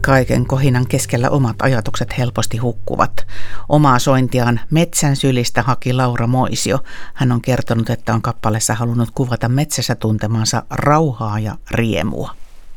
Kaiken kohinan keskellä omat ajatukset helposti hukkuvat. Omaa sointiaan Metsän sylistä haki Laura Moisio. Hän on kertonut, että on kappaleessa halunnut kuvata metsässä tuntemansa rauhaa ja riemua.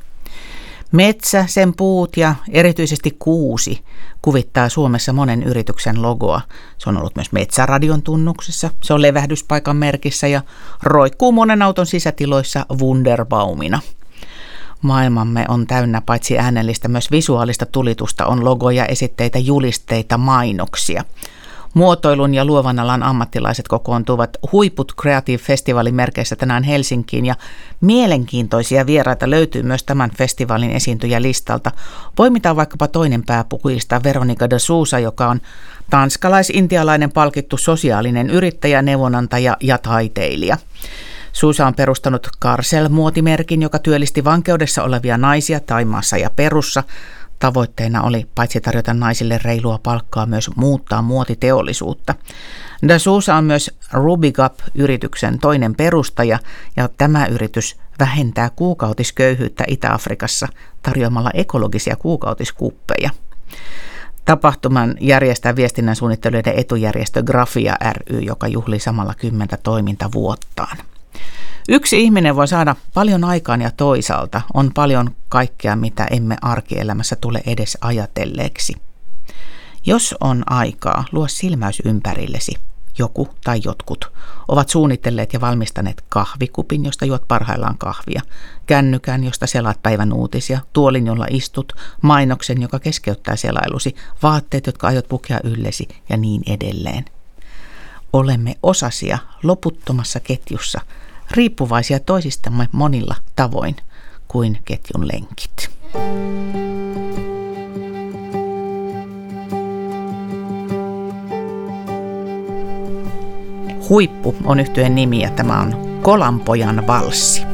Metsä, sen puut ja erityisesti kuusi kuvittaa Suomessa monen yrityksen logoa. Se on ollut myös Metsäradion tunnuksessa, se on levähdyspaikan merkissä ja roikkuu monen auton sisätiloissa Wunderbaumina. Maailmamme on täynnä paitsi äänellistä myös visuaalista tulitusta, on logoja, esitteitä, julisteita, mainoksia. Muotoilun ja luovan alan ammattilaiset kokoontuvat Huiput Creative-festivaalin merkeissä tänään Helsinkiin ja mielenkiintoisia vieraita löytyy myös tämän festivaalin esiintyjälistalta. Poimitaan vaikkapa toinen pääpuhujista Veronica de Sousa, joka on tanskalais-intialainen palkittu sosiaalinen yrittäjä, neuvonantaja ja taiteilija. Sousa on perustanut Carcel-muotimerkin, joka työllisti vankeudessa olevia naisia Thaimaassa ja Perussa. Tavoitteena oli paitsi tarjota naisille reilua palkkaa myös muuttaa muotiteollisuutta. De Sousa on myös Rubicap-yrityksen toinen perustaja ja tämä yritys vähentää kuukautisköyhyyttä Itä-Afrikassa tarjoamalla ekologisia kuukautiskuppeja. Tapahtuman järjestää viestinnän suunnittelijoiden etujärjestö Grafia ry, joka juhlii samalla 10 toimintavuottaan. Yksi ihminen voi saada paljon aikaan ja toisaalta on paljon kaikkea, mitä emme arkielämässä tule edes ajatelleeksi. Jos on aikaa, luo silmäys ympärillesi. Joku tai jotkut ovat suunnitelleet ja valmistaneet kahvikupin, josta juot parhaillaan kahvia, kännykän, josta selaat päivän uutisia, tuolin, jolla istut, mainoksen, joka keskeyttää selailusi, vaatteet, jotka aiot pukea yllesi ja niin edelleen. Olemme osasia loputtomassa ketjussa, riippuvaisia toisistamme monilla tavoin kuin ketjun lenkit. Huippu on yhtyeen nimi ja tämä on Kolanpojan valssi.